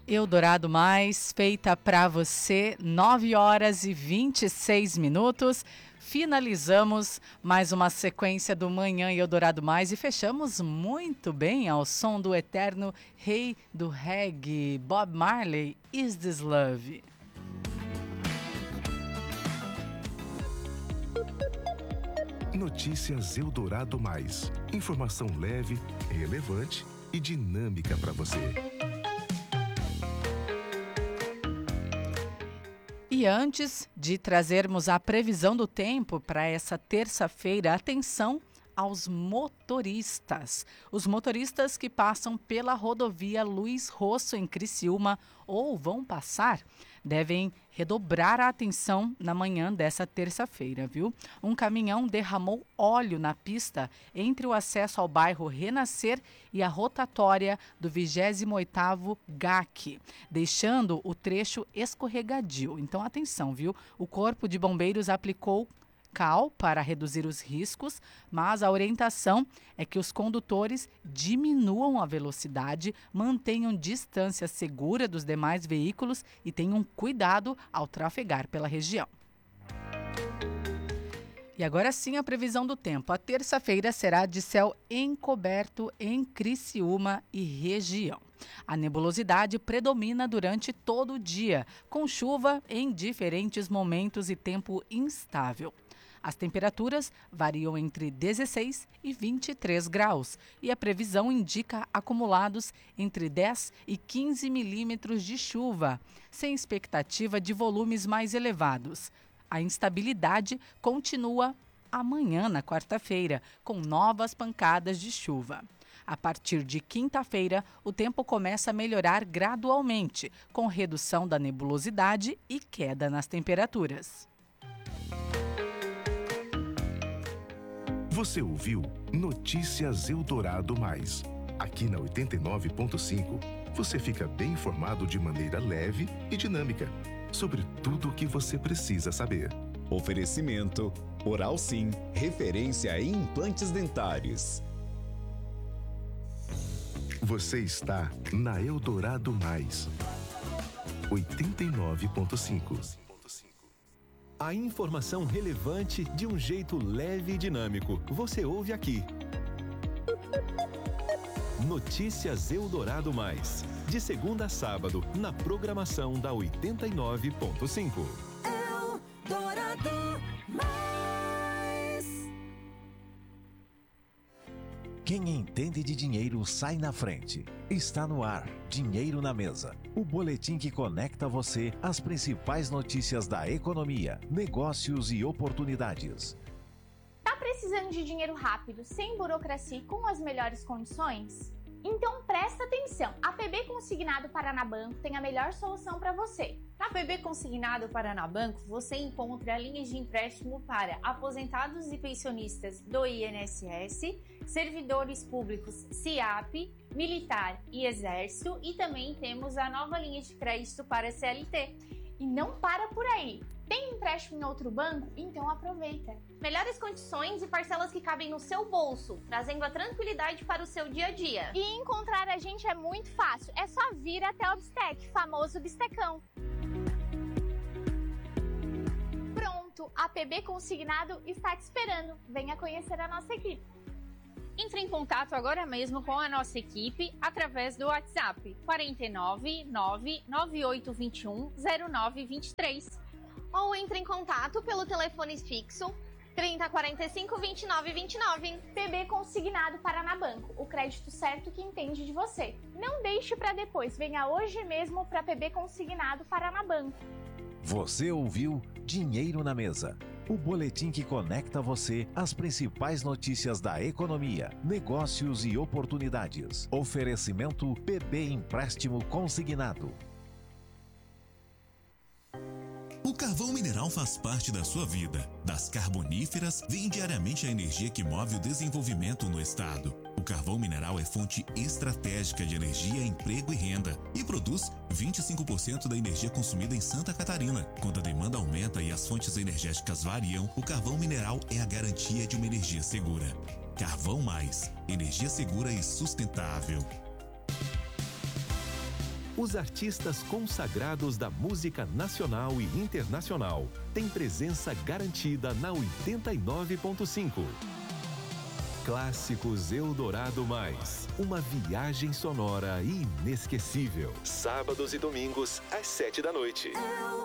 Eldorado Mais, feita para você, 9h26. Finalizamos mais uma sequência do Manhã Eldorado Mais e fechamos muito bem ao som do eterno rei do reggae, Bob Marley, Is This Love? Notícias Eldorado Mais. Informação leve, relevante e dinâmica para você. E antes de trazermos a previsão do tempo para essa terça-feira, atenção aos motoristas. Os motoristas que passam pela rodovia Luiz Rosso em Criciúma ou vão passar, devem redobrar a atenção na manhã dessa terça-feira, viu? Um caminhão derramou óleo na pista entre o acesso ao bairro Renascer e a rotatória do 28º GAC, deixando o trecho escorregadio. Então, atenção, viu? O Corpo de Bombeiros aplicou cal para reduzir os riscos, mas a orientação é que os condutores diminuam a velocidade, mantenham distância segura dos demais veículos e tenham cuidado ao trafegar pela região. E agora sim a previsão do tempo. A terça-feira será de céu encoberto em Criciúma e região. A nebulosidade predomina durante todo o dia, com chuva em diferentes momentos e tempo instável. As temperaturas variam entre 16 e 23 graus e a previsão indica acumulados entre 10 e 15 milímetros de chuva, sem expectativa de volumes mais elevados. A instabilidade continua amanhã, na quarta-feira, com novas pancadas de chuva. A partir de quinta-feira, o tempo começa a melhorar gradualmente, com redução da nebulosidade e queda nas temperaturas. Você ouviu Notícias Eldorado Mais. Aqui na 89.5, você fica bem informado de maneira leve e dinâmica sobre tudo o que você precisa saber. Oferecimento Oral Sim, referência em implantes dentários. Você está na Eldorado Mais. 89.5. A informação relevante de um jeito leve e dinâmico. Você ouve aqui. Notícias Eldorado Mais. De segunda a sábado, na programação da 89.5. Eldorado Mais. Quem entende de dinheiro sai na frente. Está no ar, Dinheiro na Mesa. O boletim que conecta você às principais notícias da economia, negócios e oportunidades. Tá precisando de dinheiro rápido, sem burocracia e com as melhores condições? Então presta atenção, a PB Consignado Paranabanco tem a melhor solução para você. Na PB Consignado Paranabanco, você encontra linhas de empréstimo para aposentados e pensionistas do INSS, servidores públicos SIAP, militar e exército, e também temos a nova linha de crédito para CLT. E não para por aí. Tem empréstimo em outro banco? Então aproveita. Melhores condições e parcelas que cabem no seu bolso, trazendo a tranquilidade para o seu dia a dia. E encontrar a gente é muito fácil. É só vir até o Bistec, famoso Bistecão. Pronto, a PB Consignado está te esperando. Venha conhecer a nossa equipe. Entre em contato agora mesmo com a nossa equipe através do WhatsApp 49 99821 0923. Ou entre em contato pelo telefone fixo 3045 2929. PB Consignado Paranabanco, o crédito certo que entende de você. Não deixe para depois, venha hoje mesmo para PB Consignado Paranabanco. Você ouviu Dinheiro na Mesa, o boletim que conecta você às principais notícias da economia, negócios e oportunidades. Oferecimento PB Empréstimo Consignado. O carvão mineral faz parte da sua vida. Das carboníferas vem diariamente a energia que move o desenvolvimento no estado. O carvão mineral é fonte estratégica de energia, emprego e renda e produz 25% da energia consumida em Santa Catarina. Quando a demanda aumenta e as fontes energéticas variam, o carvão mineral é a garantia de uma energia segura. Carvão Mais, energia segura e sustentável. Os artistas consagrados da música nacional e internacional têm presença garantida na 89.5. Clássicos Eldorado Mais. Uma viagem sonora inesquecível. Sábados e domingos, às 7 da noite.